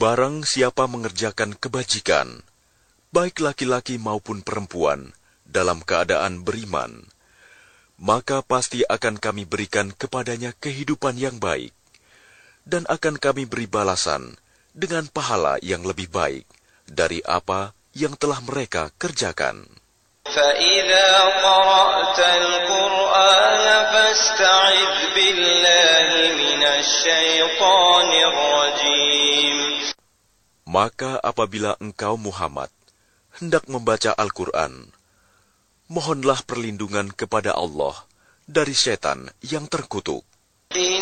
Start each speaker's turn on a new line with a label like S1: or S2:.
S1: Barang siapa mengerjakan kebajikan, baik laki-laki maupun perempuan, dalam keadaan beriman, maka pasti akan kami berikan kepadanya kehidupan yang baik, dan akan kami beri balasan dengan pahala yang lebih baik dari apa yang telah mereka kerjakan.
S2: فَإِذَا قَرَأْتَ الْقُرْآنَ فَاسْتَعِذْ بِاللَّهِ مِنَ الشَّيْطَانِ الرَّجِيمِ.
S1: Maka apabila engkau Muhammad hendak membaca Al-Quran, mohonlah perlindungan kepada Allah dari setan yang terkutuk.